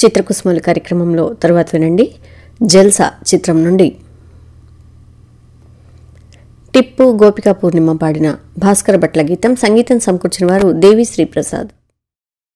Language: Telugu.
చిత్రకుసుమలు కార్యక్రమంలో తరువాత వినండి జల్సా చిత్రం నుండి టిప్పు గోపికా పూర్ణిమ పాడిన భాస్కర భట్ల గీతం. సంగీతం సమకూర్చిన వారు దేవి శ్రీప్రసాద్.